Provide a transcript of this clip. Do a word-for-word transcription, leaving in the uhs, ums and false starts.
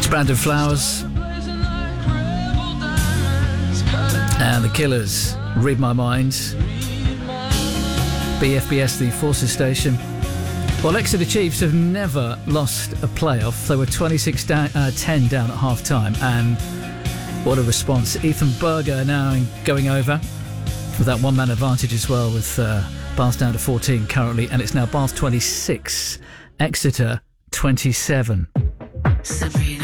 Brandon Flowers and the Killers, Read My Mind. B F B S, the Forces station. Well, Exeter Chiefs have never lost a playoff. They were twenty-six ten down at half time, and what a response. Ethan Berger now going over with that one man advantage as well, with uh, Bath down to fourteen currently, and it's now Bath twenty-six, Exeter twenty-seven. Sabrina.